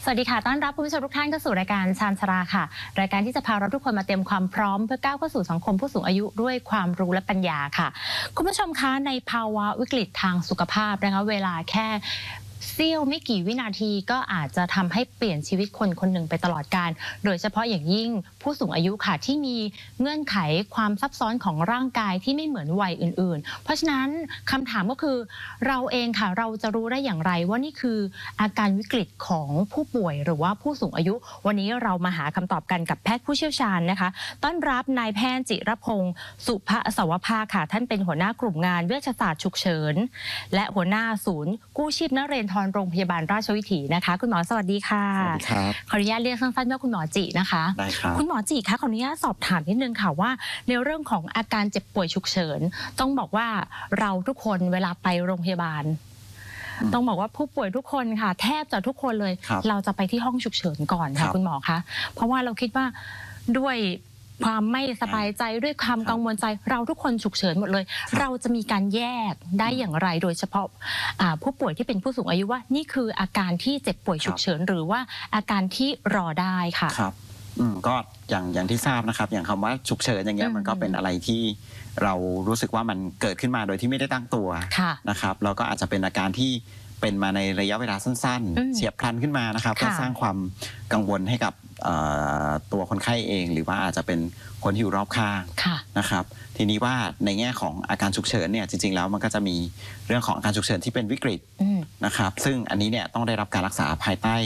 สวัสดีค่ะต้อนรับคุณผู้ชมทุกท่านเข้าสู่รายการชาญชราค่ะรายการที่จะพาเราทุกคนมาเตรียมความพร้อมเพื่อก้าวเข้าสู่สังคมผู้สูงอายุด้วยความรู้และปัญญาค่ะคุณผู้ชมคะในภาวะวิกฤตทางสุขภาพนะคะเวลาแค่เสี้ยวไม่กี่วินาทีก็อาจจะทำให้เปลี่ยนชีวิตคนคนหนึ่งไปตลอดกาลโดยเฉพาะอย่างยิ่งผู้สูงอายุค่ะที่มีเงื่อนไขความซับซ้อนของร่างกายที่ไม่เหมือนวัยอื่นๆเพราะฉะนั้นคำถามก็คือเราเองค่ะเราจะรู้ได้อย่างไรว่านี่คืออาการวิกฤตของผู้ป่วยหรือว่าผู้สูงอายุวันนี้เรามาหาคำตอบกันกับแพทย์ผู้เชี่ยวชาญนะคะต้อนรับนายแพทย์จิรพงศ์สุภสวภาค่ะท่านเป็นหัวหน้ากลุ่มงานเวชศาสตร์ฉุกเฉินและหัวหน้าศูนย์กู้ชีพนเรนทรโรงพยาบาลราชวิถีนะคะคุณหมอสวัสดีค่ะสวัสดีครับขออนุญาตเรียกสั้นๆว่าคุณหมอจินะคะได้ครับคุณหมอจิคะขออนุญาตสอบถามนิดนึงค่ะว่าในเรื่องของอาการเจ็บป่วยฉุกเฉินต้องบอกว่าเราทุกคนเวลาไปโรงพยาบาลต้องบอกว่าผู้ป่วยทุกคนค่ะแทบจะทุกคนเลยเราจะไปที่ห้องฉุกเฉินก่อนค่ะคุณหมอคะเพราะว่าเราคิดว่าด้วยความไม่สบายใจด้วยความกังวลใจเราทุกคนฉุกเฉินหมดเลยเราจะมีการแยกได้อย่างไรโดยเฉพาะผู้ป่วยที่เป็นผู้สูงอายุว่านี่คืออาการที่เจ็บป่วยฉุกเฉินหรือว่าอาการที่รอได้ค่ะครับก็อย่างที่ทราบนะครับอย่างคำว่าฉุกเฉินอย่างเงี้ยมันก็เป็นอะไรที่เรารู้สึกว่ามันเกิดขึ้นมาโดยที่ไม่ได้ตั้งตัวนะครับแล้วก็อาจจะเป็นอาการที่เป็นมาในระยะเวลาสั้นๆเฉียบพลันขึ้นมานะครับก็สร้างความกังวลให้กับตัวคนไข้เองหรือว่าอาจจะเป็นคนที่อยู่รอบข้างนะครับทีนี้ว่าในแง่ของอาการฉุกเฉินเนี่ยจริงๆแล้วมันก็จะมีเรื่องของอาการฉุกเฉินที่เป็นวิกฤตนะครับซึ่งอันนี้เนี่ยต้องได้รับการรักษาภายใต้